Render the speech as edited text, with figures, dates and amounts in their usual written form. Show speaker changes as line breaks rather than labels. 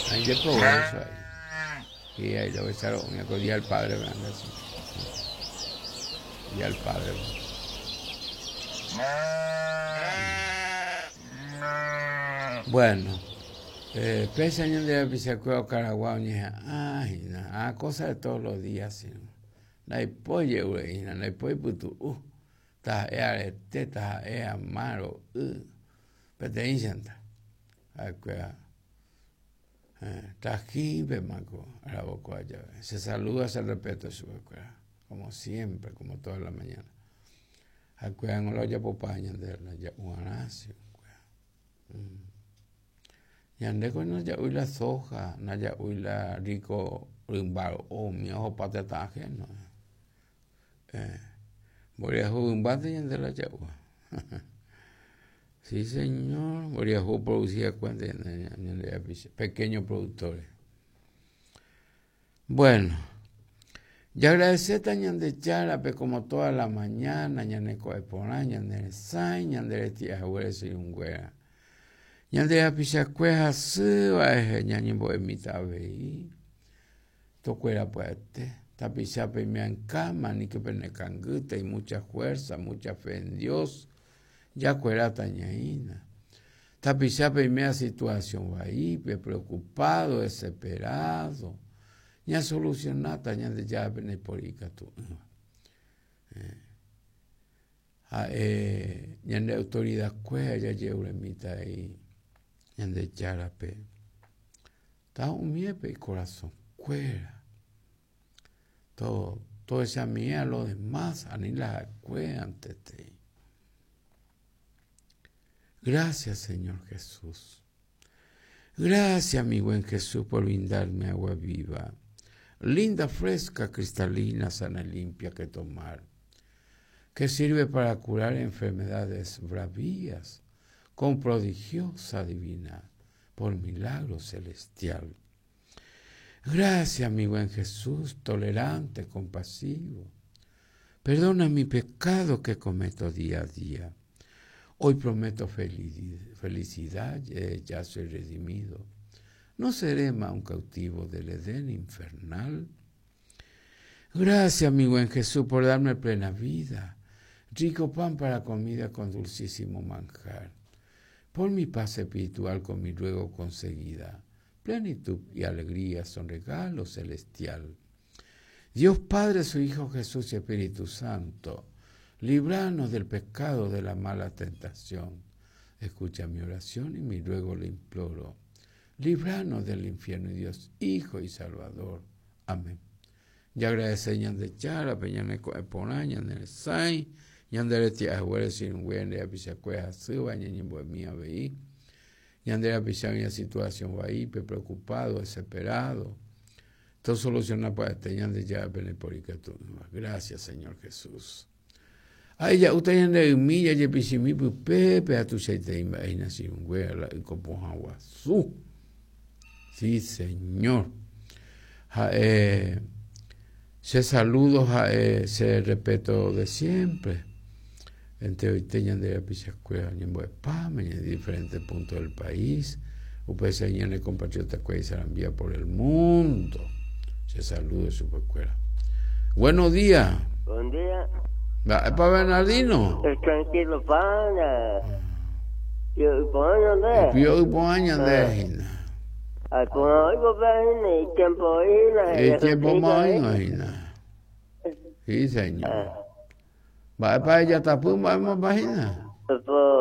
Ahí de progreso ahí. Y ahí lo besaron, me acordé al padre, ¿verdad? Y al padre. Bueno, pese años de Pisacueo Caraguao, ay, cosa de todos los días, ¿sí? No hay pollo, güey, no hay pollo, puto, ta arete, ta amaro, pero te encanta. Está aquí, Bemaco, a la boca allá. Se saluda, se respeta su escuela, como siempre, como toda la mañana. Acuérdate, no lo haya popaña de la Juanacio. Y ande con no ya uy la soja, no ya uy la rico rimbaro, mi ojo patataje, no. Moría jugumbate y ande la yagua. Sí, señor. Moría jugo producía cuenta pequeños productores. Bueno. Ya agradecer a ñande charape como toda la mañana, ñande coepona, ñande sai, ñande tía huele si un güera. Ñande apichacueja suba, ñande boemita vei. Tocuera puete. Tapichape me encama, ni que pene canguta y mucha fuerza, mucha fe en Dios. Ya cuera tañaína. Tapichape me situación ahí, preocupado, desesperado. Ya solucionata, ya de ya viene por ahí tú. Ya de autoridad cuea, ya lleva mitad ahí, ya de charape. Está un miepe y corazón cuera. Todo esa mía, lo demás, a ni la cuea ante ti. Gracias, Señor Jesús. Gracias, mi buen Jesús, por brindarme agua viva. Linda, fresca, cristalina, sana y limpia que tomar, que sirve para curar enfermedades bravías, con prodigiosa divina, por milagro celestial. Gracias, mi buen Jesús, tolerante, compasivo. Perdona mi pecado que cometo día a día. Hoy prometo felicidad, ya soy redimido. ¿No seré más un cautivo del Edén infernal? Gracias, mi buen Jesús, por darme plena vida, rico pan para comida con dulcísimo manjar. Por mi paz espiritual con mi ruego conseguida, plenitud y alegría son regalo celestial. Dios Padre, su Hijo Jesús y Espíritu Santo, líbranos del pecado, de la mala tentación. Escucha mi oración y mi ruego le imploro. Líbranos del infierno, y Dios, Hijo y Salvador. Amén. Ya agradece ñande chara, peñane coeponaña, ñande sai, ñande le tia huele sin huele a pisacueja suba, ñande bohemia veí, ñande a pisaña situación vaí, preocupado, desesperado. Todo soluciona para este ñande ya beneporicato. Gracias, Señor Jesús. Ay, ya usted ñande humilla, ya pisimi, pepe, a tu seite imagina sin huele, y copoja guazú. Sí, Señor. Se saludos, se respeto de siempre. Entre hoy tenían de la pisacuela, en diferentes puntos del país. Ustedes se le compatriotas que se envía por el mundo. Se saluda su escuela. Buenos días.
Buen día.
¿Es para Bernardino?
Tranquilo, pana. Yo, ¿dónde?
Yo, ¿dónde? El tiempo más imagina. Sí, señor. Va para ella tapón, vamos a página.